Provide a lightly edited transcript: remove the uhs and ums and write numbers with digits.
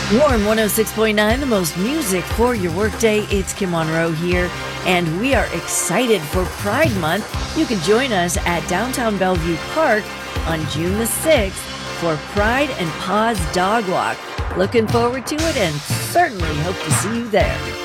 Warm 106.9, the most music for your workday. It's Kim Monroe here, and we are excited for Pride Month. You can join us at Downtown Bellevue Park on June the 6th for Pride and Paws Dog Walk. Looking forward to it and certainly hope to see you there.